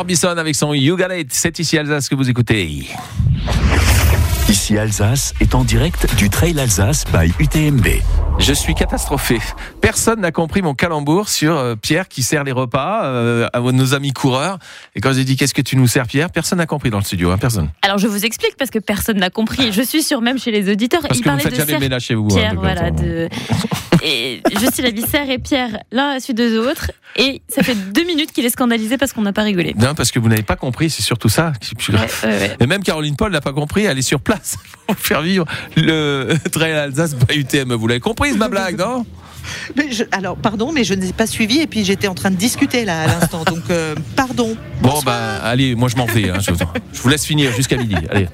Orbison avec son You Got It. C'est ici Alsace que vous écoutez. Ici Alsace est en direct du Trail Alsace by UTMB. Je suis catastrophé. Personne n'a compris mon calembour sur Pierre qui sert les repas à nos amis coureurs. Et quand j'ai dit qu'est-ce que tu nous sers Pierre, personne n'a compris dans le studio, personne. Alors je vous explique parce que personne n'a compris. Je suis sûre même chez les auditeurs. Parce que vous faites jamais le ménage chez vous. Pierre, Et je suis la viscère et Pierre l'un à la suite de l'autre. Et ça fait 2 minutes qu'il est scandalisé parce qu'on n'a pas rigolé. Non, parce que vous n'avez pas compris, c'est surtout ça. Ouais. Et même Caroline Paul n'a pas compris, elle est sur place pour faire vivre le Trail Alsace by UTM. Vous l'avez comprise ma blague, non ? Alors, pardon, mais je ne l'ai pas suivi et puis j'étais en train de discuter là à l'instant, donc pardon. Bon, allez, moi je m'en vais. Je vous laisse finir jusqu'à midi. Allez.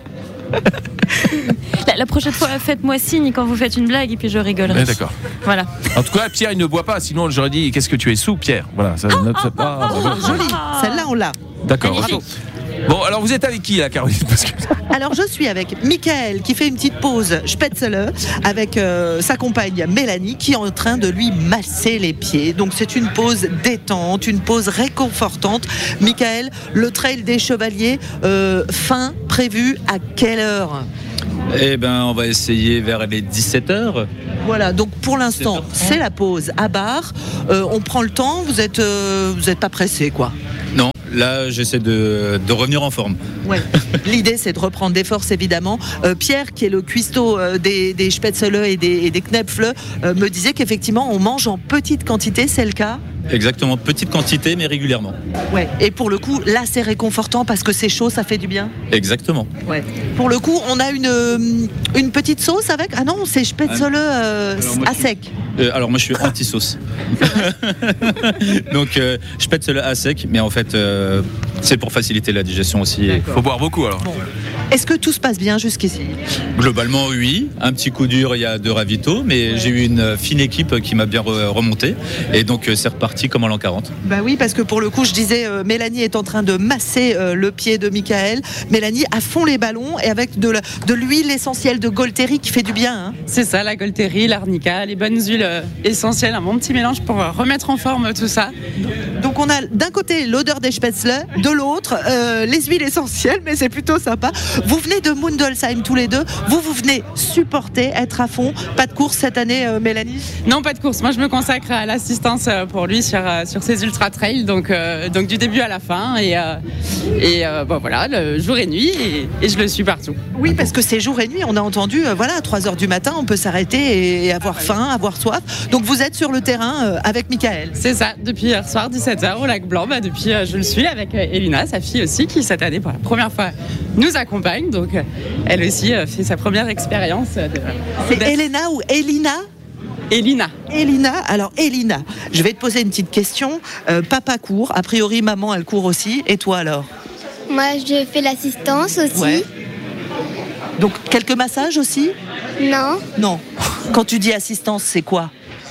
La prochaine fois, faites-moi signe quand vous faites une blague et puis je rigolerai. Ouais, d'accord. Voilà. En tout cas, Pierre, il ne boit pas. Sinon, j'aurais dit qu'est-ce que tu es sous, Pierre. Voilà. Ça, Joli. Celle-là, on l'a. D'accord. Bravo. Bon, alors vous êtes avec qui là, Caroline ? Alors je suis avec Michael qui fait une petite pause Spätzle avec sa compagne Mélanie qui est en train de lui masser les pieds. Donc c'est une pause détente, une pause réconfortante. Michael, le trail des Chevaliers, fin prévu à quelle heure ? Eh ben, on va essayer vers les 17h. Voilà, donc pour l'instant, c'est la pause à barre. On prend le temps, vous êtes pas pressé, quoi. Non, là, j'essaie de revenir en forme. Ouais. L'idée, c'est de reprendre des forces, évidemment. Pierre, qui est le cuistot des Spätzle et des Knöpfle, me disait qu'effectivement, on mange en petite quantité, c'est le cas ? Exactement, petite quantité, mais régulièrement. Ouais. Et pour le coup, là, c'est réconfortant parce que c'est chaud, ça fait du bien. Exactement. Ouais. Pour le coup, on a une petite sauce avec. Ah non, c'est Spätzle à sec. Alors moi, je suis anti-sauce. Donc, Spätzle à sec, mais en fait, c'est pour faciliter la digestion aussi. Il faut boire beaucoup alors. Bon. Est-ce que tout se passe bien jusqu'ici ? Globalement, oui. Un petit coup dur, il y a 2 ravitaux, mais j'ai eu une fine équipe qui m'a bien remonté. Et donc, c'est reparti comme en l'an 40. Bah oui, parce que pour le coup, je disais, Mélanie est en train de masser le pied de Michael. Mélanie, à fond les ballons et avec de l'huile essentielle de Golteri qui fait du bien. Hein. C'est ça, la Golteri, l'arnica, les bonnes huiles essentielles, un bon petit mélange pour remettre en forme tout ça. Donc on a d'un côté l'odeur des Spätzle, de l'autre les huiles essentielles, mais c'est plutôt sympa. Vous venez de Mundolsheim tous les deux, vous venez supporter, être à fond. Pas de course cette année, Mélanie ? Non, pas de course. Moi, je me consacre à l'assistance pour lui sur ses ultra trails, donc du début à la fin et voilà, le jour et nuit et je le suis partout. Oui, parce que c'est jour et nuit. On a entendu, à 3h du matin, on peut s'arrêter et avoir faim, avoir soif. Donc vous êtes sur le terrain avec Michael. C'est ça. Depuis hier soir, 17h au Lac Blanc. Depuis, je le suis avec Elina, sa fille aussi, qui cette année pour la première fois nous accompagne. Donc elle aussi fait sa première expérience. C'est Elena ou Elina ? Elina. Alors Elina, je vais te poser une petite question. Papa court, a priori maman elle court aussi. Et toi alors ? Moi je fais l'assistance aussi. Ouais. Donc quelques massages aussi ? Non. Non. Quand tu dis assistance, c'est quoi ?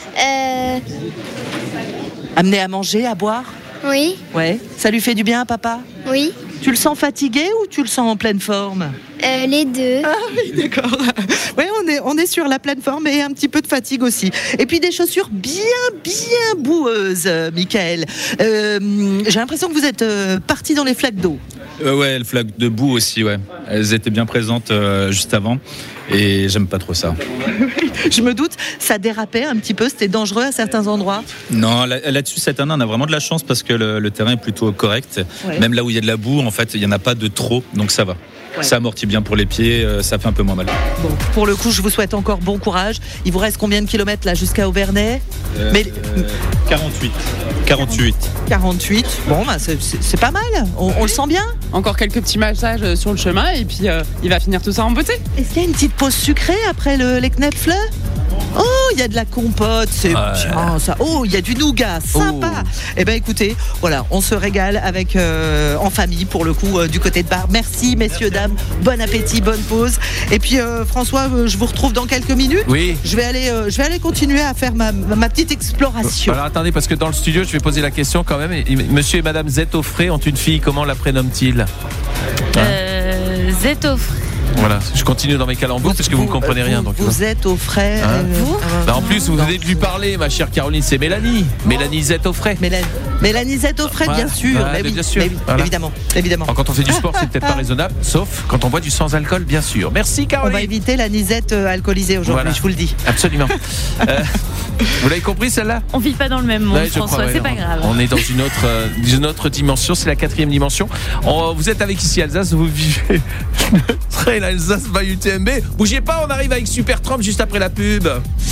Amener à manger, à boire ? Oui. Ouais. Ça lui fait du bien à papa ? Oui. Tu le sens fatigué ou tu le sens en pleine forme ? Les deux. Ah oui, d'accord. Oui, on est sur la pleine forme et un petit peu de fatigue aussi. Et puis des chaussures bien boueuses, Michael. J'ai l'impression que vous êtes parti dans les flaques d'eau. Ouais, le flaque de boue aussi, ouais. Elles étaient bien présentes juste avant et j'aime pas trop ça. Je me doute, ça dérapait un petit peu, c'était dangereux à certains endroits. Non, là-dessus, cette année, on a vraiment de la chance parce que le terrain est plutôt correct. Ouais. Même là où il y a de la boue, en fait, il n'y en a pas de trop, donc ça va. Ouais. Ça amortit bien pour les pieds, ça fait un peu moins mal. Bon, pour le coup, je vous souhaite encore bon courage. Il vous reste combien de kilomètres là jusqu'à Auvernais ? 48. Bon, bah, c'est pas mal. On le sent bien. Encore quelques petits massages sur le chemin et puis il va finir tout ça en beauté. Est-ce qu'il y a une petite pause sucrée après les Knöpfle ? Oh, il y a de la compote, c'est bien ça. Oh, il y a du nougat, sympa. Eh ben écoutez, voilà, on se régale avec en famille pour le coup du côté de bar. Merci messieurs, dames, bon appétit, bonne pause. Et puis François, je vous retrouve dans quelques minutes. Oui. Je vais aller continuer à faire ma petite exploration. Alors attendez, parce que dans le studio, je vais poser la question quand même. Monsieur et Madame Zetoffré ont une fille, comment la prénomme-t-il ? Zetoffré. Voilà, je continue dans mes calembours parce que vous ne comprenez rien. Donc, vous êtes au frais. Vous en plus, vous venez de lui parler, ma chère Caroline, c'est Mélanie. Mélanie Zetoffré. Mais l'anisette au frais, bien sûr. Ouais, Mais oui, bien sûr. mais oui, Voilà. évidemment. Alors, quand on fait du sport, c'est peut-être pas raisonnable, sauf quand on boit du sans alcool, bien sûr. Merci On Caroline. va éviter l'anisette alcoolisée aujourd'hui, Voilà. je vous le dis. Absolument. Vous l'avez compris celle-là? On vit pas dans le même monde, Ouais, je François, crois, ouais, c'est pas grave. On est dans une autre dimension, c'est la 4e dimension. Vous êtes avec Ici Alsace, vous vivez le Trail Alsace by UTMB. Bougez pas, on arrive avec Super Trump juste après la pub.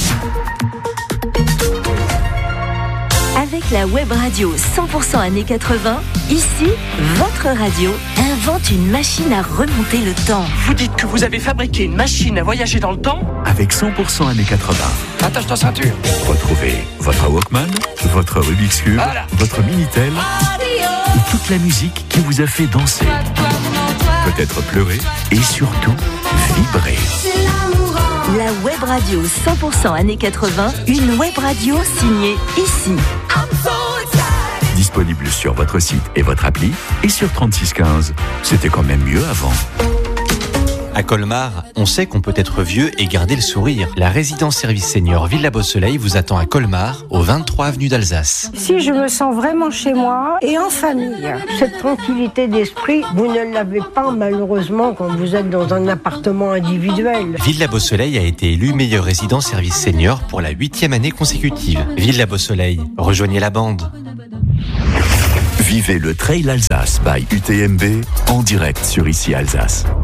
Avec la web radio 100% années 80, ici, votre radio invente une machine à remonter le temps. Vous dites que vous avez fabriqué une machine à voyager dans le temps? Avec 100% années 80. Attache ta ceinture. Retrouvez votre Walkman, votre Rubik's Cube, Voilà. votre Minitel et toute la musique qui vous a fait danser, peut-être pleurer et surtout vibrer. La web radio 100% années 80, une web radio signée ici. Disponible sur votre site et votre appli et sur 3615. C'était quand même mieux avant. À Colmar, on sait qu'on peut être vieux et garder le sourire. La résidence service senior Villa Beau Soleil vous attend à Colmar, au 23 avenue d'Alsace. Si je me sens vraiment chez moi et en famille. Cette tranquillité d'esprit, vous ne l'avez pas malheureusement quand vous êtes dans un appartement individuel. Villa Beau Soleil a été élu meilleur résident service senior pour la 8e année consécutive. Villa Beau Soleil, rejoignez la bande. Vivez le Trail Alsace by UTMB en direct sur Ici Alsace.